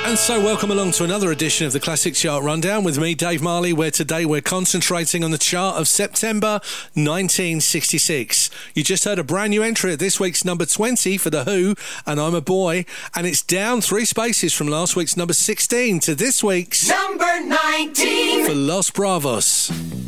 And so welcome along to another edition of the Classic Chart Rundown with me, Dave Marley, where today we're concentrating on the chart of September 1966. You just heard a brand new entry at this week's number 20 for The Who, and I'm a Boy, and it's down 3 spaces from last week's number 16 to this week's number 19 for Los Bravos.